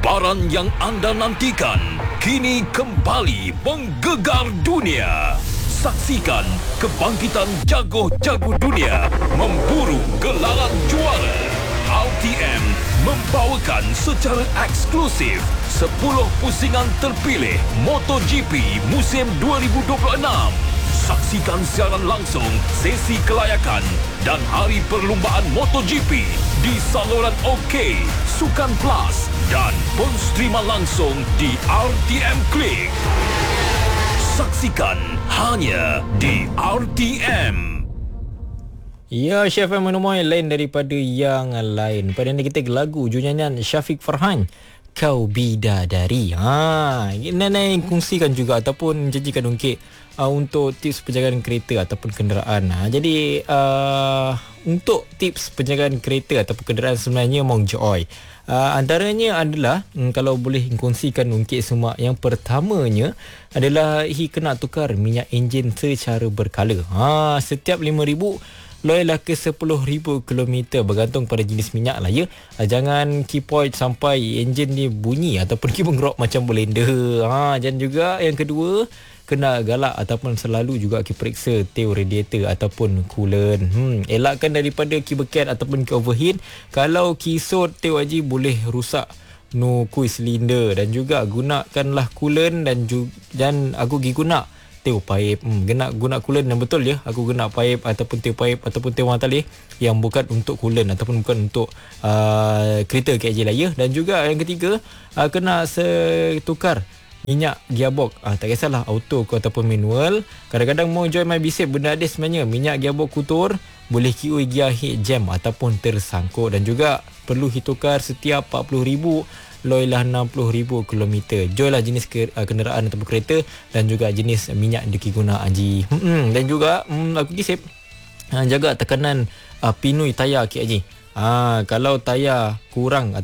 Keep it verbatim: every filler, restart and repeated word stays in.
Barang yang anda nantikan kini kembali menggegar dunia. Saksikan kebangkitan jago-jago dunia memburu gelaran juara. R T M membawakan secara eksklusif sepuluh pusingan terpilih MotoGP musim dua ribu dua puluh enam. Saksikan siaran langsung sesi kelayakan dan hari perlumbaan MotoGP di saluran OK, Sukan Plus dan pun streama langsung di R T M Klik. Saksikan hanya di R T M. Ya, Chef M menemui lain daripada yang lain. Pada ini kita lagu nyanyian Syafiq Farhan, Kau Bidadari. Ha, Nenek kongsikan juga ataupun janjikan ungkit uh, untuk tips penjagaan kereta ataupun kenderaan. Ha, jadi uh, untuk tips penjagaan kereta ataupun kenderaan sebenarnya Mong Joy. Uh, antaranya adalah hmm, kalau boleh kongsikan ungkit semua. Yang pertamanya adalah hi kena tukar minyak enjin secara berkala. Ha, setiap lima ribu loilah ke sepuluh ribu kilometer, bergantung pada jenis minyak lah ya. Jangan kipoi sampai enjin ni bunyi ataupun ki mengerok macam blender. Ha, dan juga yang kedua, kena galak ataupun selalu juga ki periksa teo radiator ataupun coolant. Hmm, elakkan daripada ki beket ataupun ki overheat. Kalau kisut teo haji boleh rusak no kui silinder, dan juga gunakanlah coolant dan ju- dan aku gi guna teo pipe. Hmm, guna guna coolant yang betul ya. Aku guna pipe ataupun teo pipe ataupun teo matali yang bukan untuk coolant ataupun bukan untuk uh, kereta K J lah ya. Dan juga yang ketiga, uh, kena setukar minyak gearbox. Ah, tak kisahlah auto ke ataupun manual. Kadang-kadang mau join my bisip benda ada sebenarnya. Minyak gearbox kotor, boleh Q I gear hit jam ataupun tersangkut. Dan juga perlu hitukar setiap empat puluh ribu loilah enam puluh ribu kilometer. Joilah jenis ke, uh, kenderaan ataupun kereta dan juga jenis minyak yang dikiguna Haji. Hmm, dan juga hmm, aku kisip uh, jaga tekanan uh, pinui tayar K Haji. Ah, kalau tayar kurang